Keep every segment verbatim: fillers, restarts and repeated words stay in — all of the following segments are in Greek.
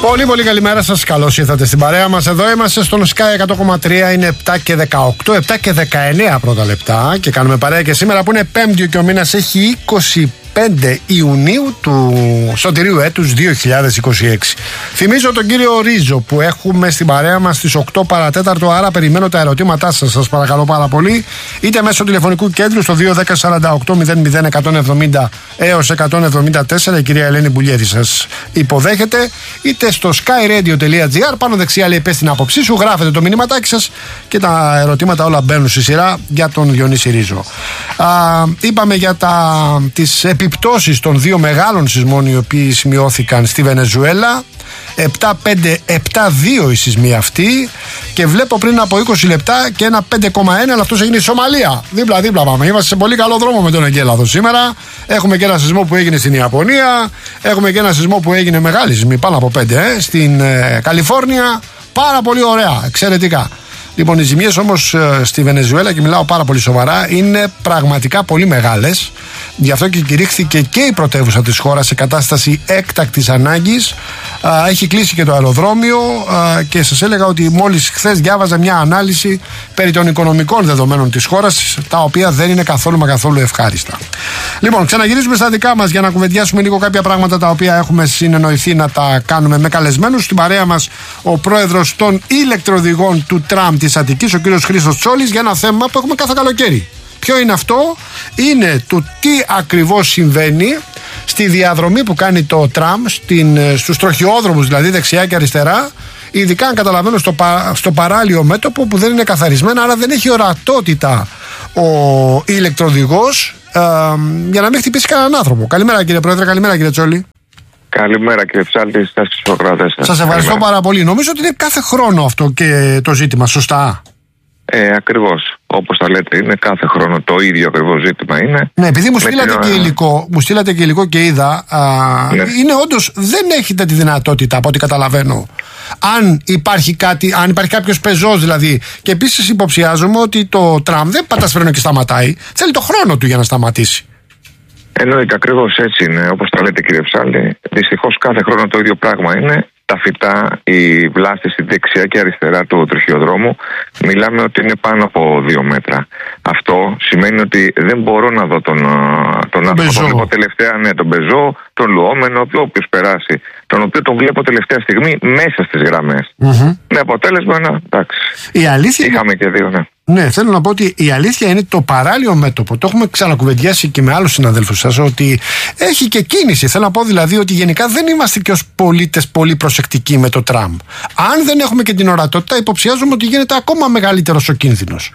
Πολύ πολύ καλημέρα σας, καλώς ήρθατε στην παρέα μας. Εδώ είμαστε στον Sky εκατό κόμμα τρία, είναι επτά και δεκαοκτώ, επτά και δεκαεννέα πρώτα λεπτά και κάνουμε παρέα και σήμερα που είναι Πέμπτη και ο μήνας έχει είκοσι πέντε Ιουνίου του σωτηρίου έτους δύο χιλιάδες είκοσι έξι. Θυμίζω τον κύριο Ρίζο που έχουμε στην παρέα μας στις οκτώ παρατέταρτο, άρα περιμένω τα ερωτήματά σας, σας παρακαλώ πάρα πολύ, είτε μέσω τηλεφωνικού κέντρου στο δύο ένα μηδέν σαράντα οκτώ μηδέν μηδέν εκατόν εβδομήντα έως εκατόν εβδομήντα τέσσερα, η κυρία Ελένη Μπουλιέτη σας υποδέχεται, είτε στο skyradio.gr, πάνω δεξιά λέει πες την άποψή σου, γράφετε το μηνύματάκι σας και τα ερωτήματα όλα μπαίνουν στη σειρά για τον Διονύση Ρίζο. Α, είπαμε για τα, τις επιπτώσεις των δύο μεγάλων σεισμών οι οποίοι σημειώθηκαν στη Βενεζουέλα. επτά πέντε επτά δύο η σεισμή αυτή και βλέπω πριν από είκοσι λεπτά και ένα πέντε κόμμα ένα, αλλά αυτός έγινε η Σομαλία. Δίπλα δίπλα πάμε, είμαστε σε πολύ καλό δρόμο με τον εγκέλαδο σήμερα. Έχουμε και ένα σεισμό που έγινε στην Ιαπωνία, έχουμε και ένα σεισμό που έγινε μεγάλη σεισμή, πάνω από πέντε ε, στην ε, Καλιφόρνια. Πάρα πολύ ωραία, εξαιρετικά. Λοιπόν, οι ζημιές όμως ε, στη Βενεζουέλα, και μιλάω πάρα πολύ σοβαρά, είναι πραγματικά πολύ μεγάλες. Γι' αυτό και κηρύχθηκε και η πρωτεύουσα της χώρας σε κατάσταση έκτακτης ανάγκης. Α, έχει κλείσει και το αεροδρόμιο α, και σας έλεγα ότι μόλις χθες διάβαζα μια ανάλυση περί των οικονομικών δεδομένων της χώρας, τα οποία δεν είναι καθόλου μα καθόλου ευχάριστα. Λοιπόν, ξαναγυρίζουμε στα δικά μας για να κουβεντιάσουμε λίγο κάποια πράγματα τα οποία έχουμε συνεννοηθεί να τα κάνουμε με καλεσμένους. Στην παρέα μας ο πρόεδρος των ηλεκτροδηγών του τραμ της Αττικής, ο κύριος Χρήστος Τσόλης, για ένα θέμα που έχουμε κάθε καλοκαίρι. Ποιο είναι αυτό? Είναι το τι ακριβώς συμβαίνει στη διαδρομή που κάνει το τραμ, στην, στους τροχιόδρομους δηλαδή δεξιά και αριστερά, ειδικά αν καταλαβαίνω στο, πα, στο παράλιο μέτωπο που δεν είναι καθαρισμένα, άρα δεν έχει ορατότητα ο ηλεκτροδηγός ε, για να μην χτυπήσει κανέναν άνθρωπο. Καλημέρα κύριε Πρόεδρε, καλημέρα κύριε Τσόλη. Καλημέρα κύριε Ψάλτη, στις προκράτες σας. Σας ευχαριστώ καλημέρα. πάρα πολύ. Νομίζω ότι είναι κάθε χρόνο αυτό και το ζήτημα, σωστά? Ε, ακριβώς. Όπως τα λέτε, είναι κάθε χρόνο το ίδιο ακριβώς ζήτημα είναι. Ναι, επειδή μου στείλατε, την... και υλικό, μου στείλατε και υλικό και είδα, α, ναι. είναι όντως, δεν έχετε τη δυνατότητα από ό,τι καταλαβαίνω. Αν υπάρχει κάτι, αν υπάρχει κάποιος πεζός δηλαδή, και επίσης υποψιάζομαι ότι το τραμ δεν πατάς φρένο και σταματάει, θέλει το χρόνο του για να σταματήσει. Εννοείται, ακριβώς έτσι είναι, όπως τα λέτε κύριε Ψάλτη. Δυστυχώς κάθε χρόνο το ίδιο πράγμα είναι. Τα φυτά, οι βλάστες στη δεξιά και αριστερά του τροχιοδρόμου, μιλάμε ότι είναι πάνω από δύο μέτρα. Αυτό σημαίνει ότι δεν μπορώ να δω τον, τον άνθρωπο. Τον βλέπω τελευταία, ναι, τον πεζό, τον λουόμενο, όποιος περάσει. Τον οποίο τον βλέπω τελευταία στιγμή μέσα στις γραμμές. Mm-hmm. Με αποτέλεσμα, να, εντάξει. Η αλήθεια... Είχαμε και δύο, ναι. Ναι, θέλω να πω ότι η αλήθεια είναι το παράλιο μέτωπο. Το έχουμε ξανακουβεντιάσει και με άλλους συναδέλφους σας, ότι έχει και κίνηση. Θέλω να πω δηλαδή ότι γενικά δεν είμαστε και ως πολίτες πολύ προσεκτικοί με το τραμ. Αν δεν έχουμε και την ορατότητα, υποψιάζομαι ότι γίνεται ακόμα μεγαλύτερος ο κίνδυνος.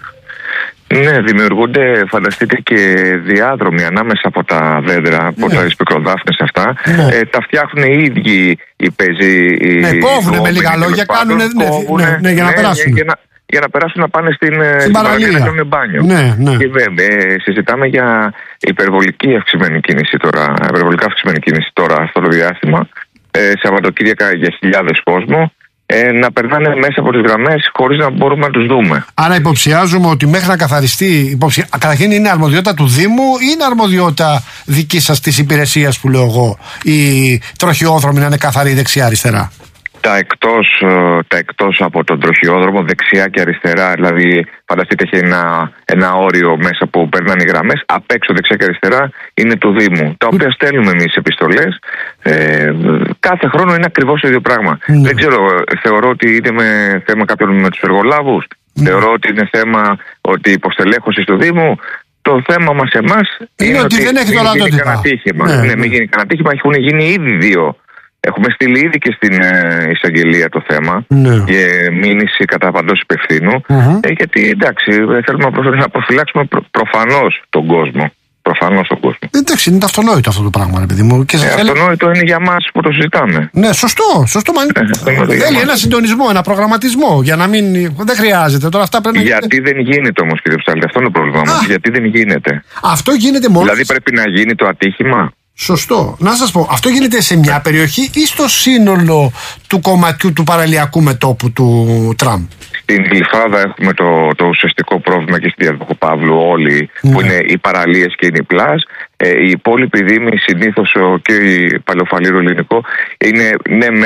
Ναι, δημιουργούνται, φανταστείτε, και διάδρομοι ανάμεσα από τα δέντρα, από ναι. τα σπικροδάφνες αυτά. Ναι. Ε, τα φτιάχνουν οι ίδιοι οι πεζοί. Ναι, κόβουνε με λίγα λόγια, κάνουν ναι, ναι, ναι, για να ναι, περάσουν. Για να, για να περάσουν να πάνε στην, στην παραλία να κάνουν μπάνιο. Ναι, ναι. Και βέβαια, ε, συζητάμε για υπερβολική αυξημένη κίνηση τώρα, υπερβολικά αυξημένη κίνηση τώρα αυτό το διάστημα. Ε, Σαββατοκύριακα για χιλιάδες κόσμο. Ε, να περνάνε μέσα από τις γραμμές χωρίς να μπορούμε να τους δούμε. Άρα υποψιάζουμε ότι μέχρι να καθαριστεί, υποψια... καταρχήν είναι αρμοδιότητα του Δήμου ή είναι αρμοδιότητα δική σας της υπηρεσίας που λέω εγώ, οι τροχιόδρομοι να είναι καθαροί δεξιά-αριστερά? Τα εκτός, τα εκτός από τον τροχιόδρομο, δεξιά και αριστερά, δηλαδή φανταστείτε έχει ένα, ένα όριο μέσα που περνάνε οι γραμμές, απ' έξω δεξιά και αριστερά είναι του Δήμου, τα οποία στέλνουμε εμείς επιστολές. Ε, κάθε χρόνο είναι ακριβώς το ίδιο πράγμα. Mm. Δεν ξέρω, θεωρώ ότι είναι με θέμα κάποιον με τους εργολάβους, mm. θεωρώ ότι είναι θέμα ότι υποστελέχωση του Δήμου. Το θέμα μας εμάς είναι, είναι ότι, ότι δεν έχει το λάδωτητα. Ναι, ναι, μην γίνει κανένα τύχημα, έχουν γίνει ήδη δύο. Έχουμε στείλει ήδη και στην ε, εισαγγελία το θέμα ναι. για μήνυση κατά παντός υπευθύνου. Uh-huh. Ε, γιατί εντάξει, θέλουμε να προφυλάξουμε προ, προφανώς τον κόσμο. Προφανώς τον κόσμο. Εντάξει, είναι αυτονόητο αυτό το πράγμα, ρε παιδί μου. Και ε, θέλει... Αυτονόητο είναι για μας που το συζητάμε. Ναι, σωστό. σωστό ε, θέλει ένα συντονισμό, ένα προγραμματισμό. Για να μην. Δεν χρειάζεται. Τώρα αυτά πρέπει γιατί να... δεν γίνεται όμως, κύριε Ψάλτη, αυτό είναι το πρόβλημα μας. Γιατί δεν γίνεται. Αυτό γίνεται μόνο. Δηλαδή πρέπει να γίνει το ατύχημα. Σωστό. Να σας πω, αυτό γίνεται σε μια περιοχή ή στο σύνολο του κομματιού του παραλιακού μετώπου του τραμ? Στην Γλυφάδα έχουμε το, το ουσιαστικό πρόβλημα και στη Διαδοχού Παύλου όλοι, ναι. που είναι οι παραλίες και είναι η πλάζ. Ε, η υπόλοιπη Δήμη συνήθως και η Παλαιοφαλήρο Ελληνικό είναι ναι μεν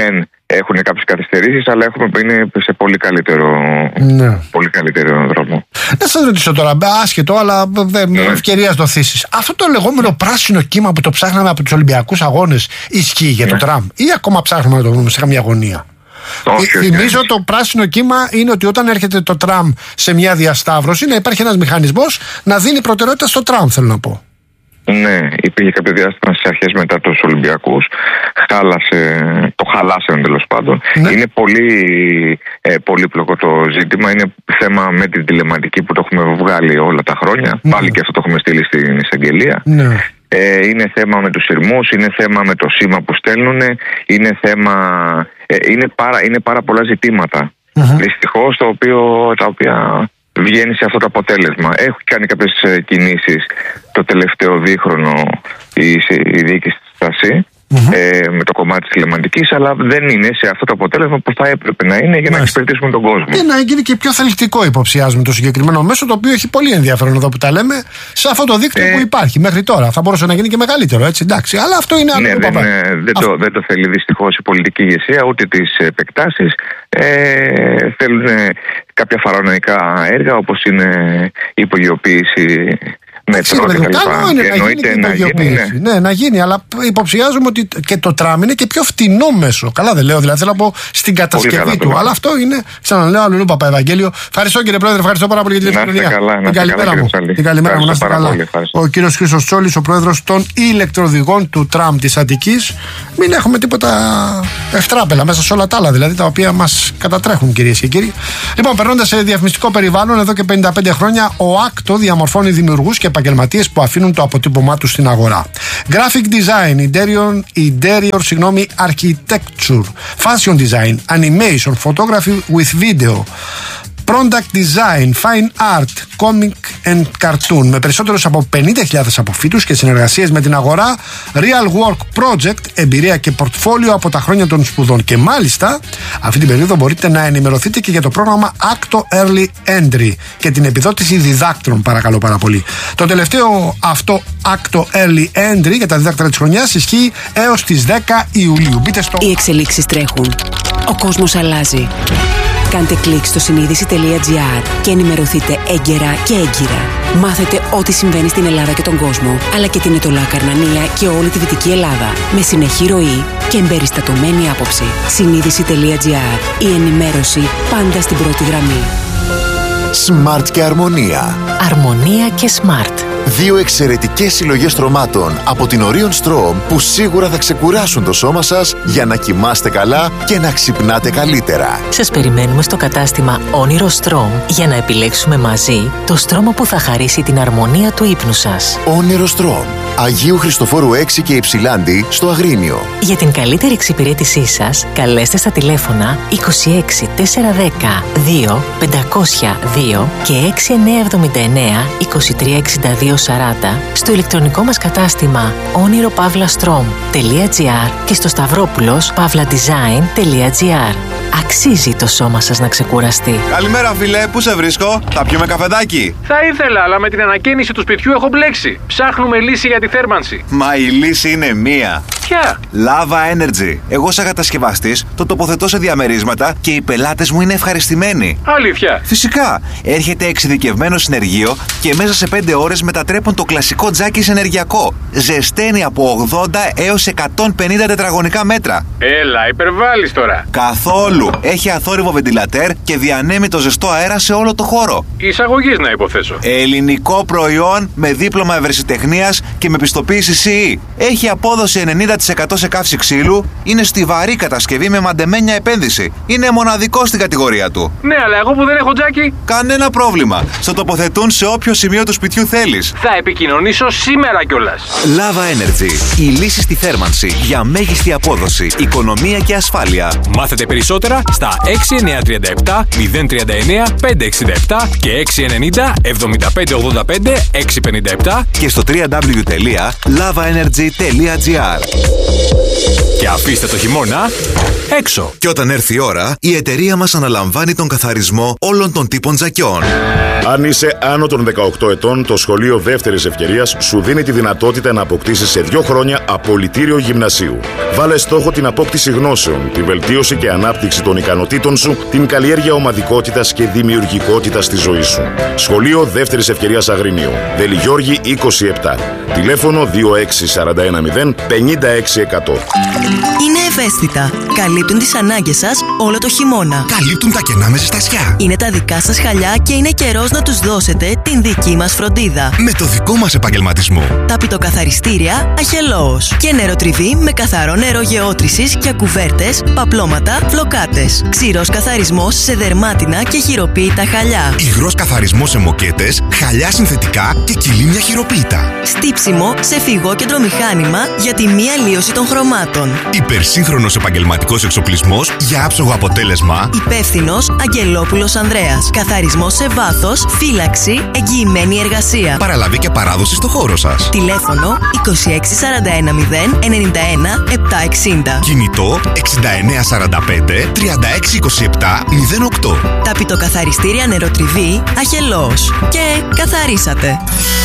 έχουν κάποιες καθυστερήσεις, αλλά έχουμε, είναι σε πολύ καλύτερο, ναι. πολύ καλύτερο δρόμο. Να σας ρωτήσω τώρα, άσχετο, αλλά με ναι. ευκαιρία το θύσεις. Αυτό το λεγόμενο πράσινο κύμα που το ψάχναμε από τους Ολυμπιακούς Αγώνες ισχύει για ναι. το τραμ, ή ακόμα ψάχνουμε να το δούμε σε καμία γωνία? Όχι, Θυμίζω όχι. Το πράσινο κύμα είναι ότι όταν έρχεται το τραμ σε μια διασταύρωση, να υπάρχει ένας μηχανισμός να δίνει προτεραιότητα στο τραμ, θέλω να πω. Ναι, υπήρχε κάποιο διάστημα στις αρχές μετά τους Ολυμπιακούς. Χάλασε, το χαλάσανε τέλος πάντων. Ναι. Είναι πολύ ε, πολύπλοκο το ζήτημα. Είναι θέμα με την τηλεματική που το έχουμε βγάλει όλα τα χρόνια. Ναι. Πάλι και αυτό το έχουμε στείλει στην εισαγγελία. Ναι. Ε, είναι θέμα με τους σειρμούς, είναι θέμα με το σήμα που στέλνουν, είναι θέμα. Ε, είναι, πάρα, είναι πάρα πολλά ζητήματα. Mm-hmm. Δυστυχώς, το οποίο, τα οποία βγαίνει σε αυτό το αποτέλεσμα. Έχω κάνει κάποιες κινήσεις το τελευταίο δίχρονο η, η διοίκηση της ΣΤΑΣΥ mm-hmm. ε, με το κομμάτι της τηλεματικής, αλλά δεν είναι σε αυτό το αποτέλεσμα που θα έπρεπε να είναι για να εξυπηρετήσουμε τον κόσμο. Και να γίνει και πιο θελκτικό, υποψιάζουμε, το συγκεκριμένο μέσο, το οποίο έχει πολύ ενδιαφέρον εδώ που τα λέμε, σε αυτό το δίκτυο ε... που υπάρχει μέχρι τώρα. Θα μπορούσε να γίνει και μεγαλύτερο, έτσι, εντάξει. Αλλά αυτό είναι άλλο. Ναι, δεν, δεν, αυτό... το, δεν το θέλει δυστυχώς η πολιτική ηγεσία, ούτε τις επεκτάσεις. Ε, θέλουν κάποια φαραωναϊκά έργα, όπως είναι η υπογειοποίηση μέτρο και τα λοιπά. Είναι εννοείται να γίνει, να γίνει, ναι. ναι, να γίνει, αλλά υποψιάζουμε ότι και το τραμ είναι και πιο φτηνό μέσο. Καλά δεν λέω, δηλαδή θέλω να πω στην κατασκευή του. Αλλά αυτό είναι, ξαναλέω, Αλληλού Παπαευαγγέλιο. Ευχαριστώ κύριε Πρόεδρε, ευχαριστώ πάρα πολύ για την επικοινωνία. Την καλημέρα μου. Την καλημέρα μου, να είστε καλά. Ο κύριος Χρήστος Τσόλης, ο πρόεδρος των ηλεκτροδηγών του τραμ της Αττικής. Μην έχουμε τίποτα ευτράπελα μέσα σε όλα τα άλλα, δηλαδή τα οποία μας κατατρέχουν, κυρίες και κύριοι. Λοιπόν, περνώντας σε διαφημιστικό περιβάλλον, εδώ και πενήντα πέντε χρόνια ο Άκτο διαμορφώνει δημιουργούς και επαγγελματίες που αφήνουν το αποτύπωμά τους στην αγορά. Graphic design, interior, interior συγγνώμη, architecture, fashion design, animation, photography with video, product design, fine art, comic and cartoon. Με περισσότερους από πενήντα χιλιάδες αποφύτους και συνεργασίες με την αγορά, real work project, εμπειρία και πορτφόλιο από τα χρόνια των σπουδών. Και μάλιστα, αυτή την περίοδο μπορείτε να ενημερωθείτε και για το πρόγραμμα Acto Early Entry και την επιδότηση διδάκτρων, παρακαλώ πάρα πολύ. Το τελευταίο αυτό Acto Early Entry για τα διδάκτρα της χρονιάς ισχύει έως τις δέκα Ιουλίου. Μπείτε στο... Οι εξελίξεις τρέχουν. Ο κόσμος αλλάζει. Κάντε κλικ στο συνείδηση τελεία τζι άρ και ενημερωθείτε έγκαιρα και έγκυρα. Μάθετε ό,τι συμβαίνει στην Ελλάδα και τον κόσμο, αλλά και την Ετωλά Καρνανία και όλη τη Δυτική Ελλάδα, με συνεχή ροή και εμπεριστατωμένη άποψη. συνείδηση τελεία τζι άρ. Η ενημέρωση πάντα στην πρώτη γραμμή. Smart και Αρμονία. Αρμονία και Smart. Δύο εξαιρετικές συλλογές στρωμάτων από την Orion Strom που σίγουρα θα ξεκουράσουν το σώμα σας για να κοιμάστε καλά και να ξυπνάτε καλύτερα. Σας περιμένουμε στο κατάστημα Όνειρο Strom για να επιλέξουμε μαζί το στρώμα που θα χαρίσει την αρμονία του ύπνου σας. Όνειρο Strom. Αγίου Χριστοφόρου έξι και Υψηλάντη στο Αγρίνιο. Για την καλύτερη εξυπηρέτησή σας, καλέστε στα τηλέφωνα είκοσι έξι τετρακόσια δέκα δύο πεντακόσια δύο και έξι εννιά εβδομήντα εννέα είκοσι τρία εξήντα δύο σαράντα στο ηλεκτρονικό μας κατάστημα όνειρο παύλα στρομ τελεία τζι άρ και στο σταυρόπουλος παύλα design τελεία τζι άρ. Αξίζει το σώμα σας να ξεκουραστεί. Καλημέρα φίλε, πού σε βρίσκω? Θα πιούμε καφεδάκι? Θα ήθελα, αλλά με την ανακαίνιση του σπιτιού έχω μπλέξει. Ψάχνουμε λύση για τη θέρμανση. Μα η λύση είναι μία. Ποια? Lava Energy. Εγώ σαν κατασκευαστής το τοποθετώ σε διαμερίσματα και οι πελάτες μου είναι ευχαριστημένοι. Αλήθεια? Φυσικά. Έρχεται εξειδικευμένο συνεργείο και μέσα σε πέντε ώρες μετατρέπουν το κλασικό τζάκι σε ενεργειακό. Ζεσταίνει από ογδόντα έως εκατόν πενήντα τετραγωνικά μέτρα. Έλα, υπερβάλλεις τώρα. Καθόλου. Έχει αθόρυβο βεντιλατέρ και διανέμει το ζεστό αέρα σε όλο το χώρο. Εισαγωγής να υποθέσω. Ελληνικό προϊόν με δίπλωμα ευρεσιτεχνίας και με πιστοποίηση σι ι. Έχει απόδοση ενενήντα τοις εκατό σε καύση ξύλου. Είναι στιβαρή κατασκευή με μαντεμένια επένδυση. Είναι μοναδικό στην κατηγορία του. Ναι, αλλά εγώ που δεν έχω τζάκι. Κανένα πρόβλημα. Στο τοποθετούν σε όποιο σημείο του σπιτιού θέλεις. Θα επικοινωνήσω σήμερα κιόλας. Lava Energy. Η λύση στη θέρμανση για μέγιστη απόδοση, οικονομία και ασφάλεια. Μάθετε περισσότερα περισσότερα στα έξι εννιά τρία επτά μηδέν τρία εννιά πέντε έξι επτά και έξι εννιά μηδέν εβδομήντα πέντε ογδόντα πέντε έξι πενήντα επτά και στο double-u double-u double-u τελεία lava energy τελεία gr. Και αφήστε το χειμώνα έξω. Και όταν έρθει η ώρα, η εταιρεία μας αναλαμβάνει τον καθαρισμό όλων των τύπων τζακιών. Αν είσαι άνω των δεκαοκτώ ετών, το σχολείο δεύτερης ευκαιρίας σου δίνει τη δυνατότητα να αποκτήσεις σε δύο χρόνια απολυτήριο γυμνασίου. Βάλε στόχο την απόκτηση γνώσεων, τη βελτίωση και ανάπτυξη των ικανοτήτων σου, την καλλιέργεια ομαδικότητας και δημιουργικότητας στη ζωή σου. Σχολείο δεύτερης ευκαιρίας Αγρινίου. Δελιγιώργη είκοσι επτά. Τηλέφωνο δύο έξι τέσσερα ένα μηδέν πέντε έξι εκατό. Είναι ευαίσθητα. Καλύπτουν τις ανάγκες σας όλο το χειμώνα. Καλύπτουν τα κενά με ζεστασιά. Είναι τα δικά σας χαλιά και είναι καιρός να τους δώσετε την δική μας φροντίδα. Με το δικό μας επαγγελματισμό. Ταπητοκαθαριστήρια Αχελώος. Και νεροτριβή με καθαρό νερό γεώτρησης για κουβέρτες, παπλώματα, φλοκάτες. Ξηρός καθαρισμός σε δερμάτινα και χειροποίητα χαλιά. Υγρός καθαρισμός σε μοκέτες, χαλιά συνθετικά και κυλίμια χειροποίητα. Στύψιμο σε φυγόκεντρο μηχάνημα για τη μη αλλίωση των χρωμάτων. Υπερσύγχρονος επαγγελματικός εξοπλισμός για άψογο αποτέλεσμα. Υπεύθυνος Αγγελόπουλος Ανδρέας. Καθαρισμός σε βάθος, φύλαξη, εγγυημένη εργασία. Παραλαβή και παράδοση στο χώρο σας. Τηλέφωνο είκοσι έξι σαράντα ένα μηδέν ενενήντα ένα επτακόσια εξήντα. Κινητό εξήντα εννιά σαράντα πέντε τριάντα έξι είκοσι επτά μηδέν οκτώ. Ταπητοκαθαριστήρια Νεροτριβή Αχελώος. Και καθαρίσατε.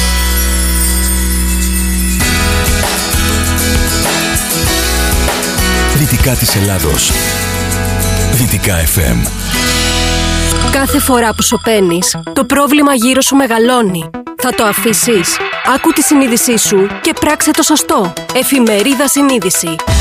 Δυτικά της Ελλάδος. Δυτικά εφ εμ. Κάθε φορά που σωπαίνεις, το πρόβλημα γύρω σου μεγαλώνει. Θα το αφήσεις? Άκου τη συνείδησή σου και πράξε το σωστό. Εφημερίδα Συνείδηση.